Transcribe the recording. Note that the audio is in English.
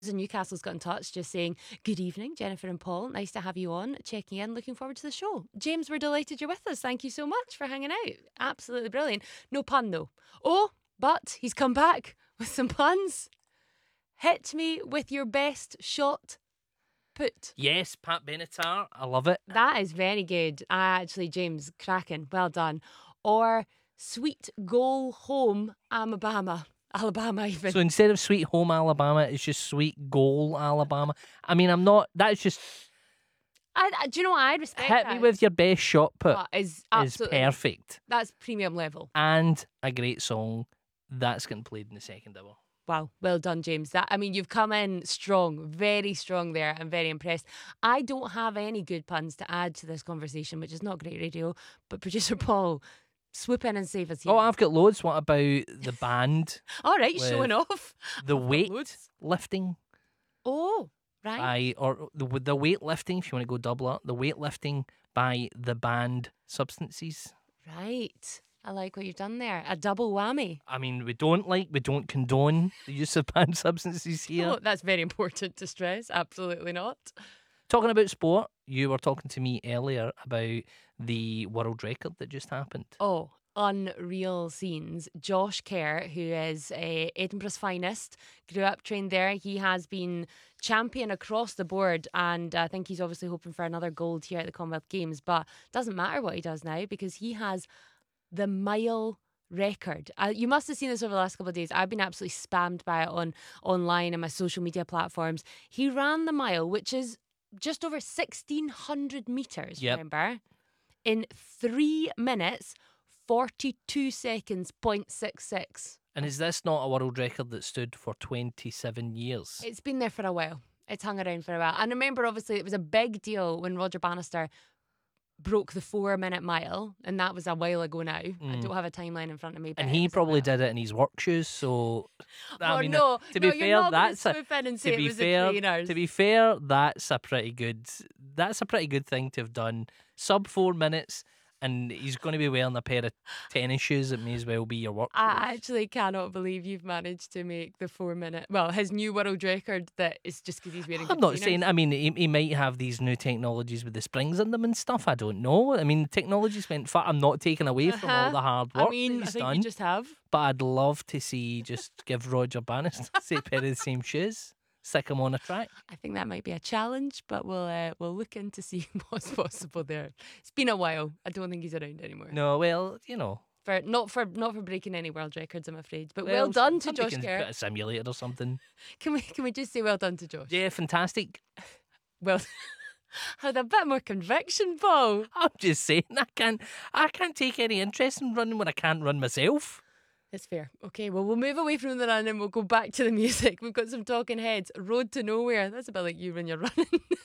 in Newcastle's got in touch just saying, good evening, Jennifer and Paul. Nice to have you on, checking in, looking forward to the show. James, we're delighted you're with us. Thank you so much for hanging out. Absolutely brilliant. No pun though. Oh, but he's come back with some puns. Hit me with your best shot put. Yes, Pat Benatar. I love it. That is very good. Actually, James, cracking. Well done. Or sweet goal home, Alabama. Alabama even. So instead of Sweet Home Alabama, it's just Sweet Goal Alabama. I mean, I'm not. That's just Do you know what? I respect hit that. me with your best shot put. Is Is perfect. That's premium level. And a great song that's getting played in the second hour. Wow, well done, James. You've come in strong, very strong there. I'm very impressed. I don't have any good puns to add to this conversation, which is not great radio, but producer Paul, swoop in and save us here. Oh, I've got loads. What about the band? All right, with showing off. The I've got weight loads. lifting. Oh, right. Or the weight lifting, if you want to go double up, the weight lifting by the band Substances. Right. I like what you've done there. A double whammy. I mean, we don't condone the use of banned substances here. Oh, that's very important to stress. Absolutely not. Talking about sport, you were talking to me earlier about the world record that just happened. Oh, unreal scenes. Josh Kerr, who is Edinburgh's finest, grew up, trained there. He has been champion across the board, and I think he's obviously hoping for another gold here at the Commonwealth Games. But it doesn't matter what he does now because he has the mile record. You must have seen this over the last couple of days. I've been absolutely spammed by it online and my social media platforms. He ran the mile, which is just over 1,600 metres, Yep. remember? In 3 minutes, 42 seconds, 0.66. And is this not a world record that stood for 27 years? It's been there for a while. It's hung around for a while. And remember, obviously, it was a big deal when Roger Bannister broke the 4 minute mile, and that was a while ago now. I don't have a timeline in front of me. But And it he was a probably while. did it in his work shoes, so I Oh, mean, no, to be no, you're fair, not gonna that's a, swoop in and say to it be was the fair, trainers. to be fair, that's a pretty good thing to have done. Sub 4 minutes, and he's going to be wearing a pair of tennis shoes that may as well be your work shoes. I actually cannot believe you've managed to make the 4 minute. Well, his new world record that is just because he's wearing. I'm good not trainers. saying. I mean, he might have these new technologies with the springs in them and stuff. I don't know. I mean, technology's went far. I'm not taking away from all the hard work I mean, that I he's think done. you just have. But I'd love to see just give Roger Bannister a pair of the same shoes, stick him on a track. I think that might be a challenge, but we'll look into see what's possible there. It's been a while. I don't think he's around anymore. No, well, you know. Not for breaking any world records, I'm afraid. But Well, well done to somebody Josh can Kerr. put a simulator or something. Can we just say well done to Josh? Yeah, fantastic. Well, had a bit more conviction, Paul. I'm just saying, I can't take any interest in running when I can't run myself. It's fair. Okay, well, we'll move away from the run and we'll go back to the music. We've got some Talking Heads. Road to Nowhere. That's a bit like you when you're running.